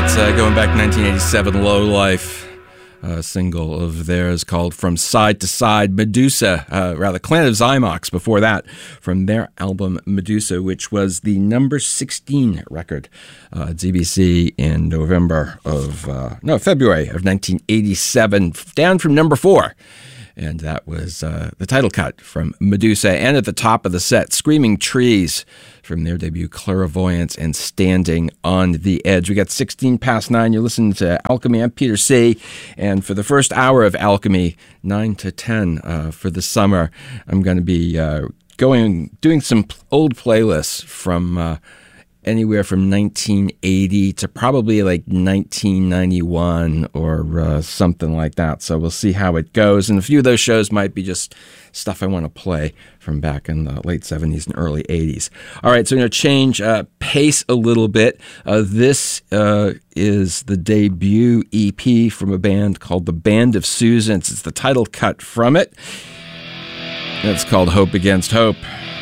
That's going back to 1987, Low Life, a single of theirs called From Side to Side. Medusa, Clan of Zymox before that, from their album Medusa, which was the number 16 record at ZBC in February of 1987, down from number 4. And that was the title cut from Medusa. And at the top of the set, Screaming Trees from their debut Clairvoyance and Standing on the Edge. We got 16 past 9. You're listening to Alchemy. I'm Peter C. And for the first hour of Alchemy, 9 to 10 for the summer, I'm going to be doing some old playlists from anywhere from 1980 to probably like 1991 or something like that. So we'll see how it goes. And a few of those shows might be just stuff I want to play from back in the late 70s and early 80s. All right, so we're going to change pace a little bit. This is the debut EP from a band called The Band of Susans. It's the title cut from it. It's called Hope Against Hope.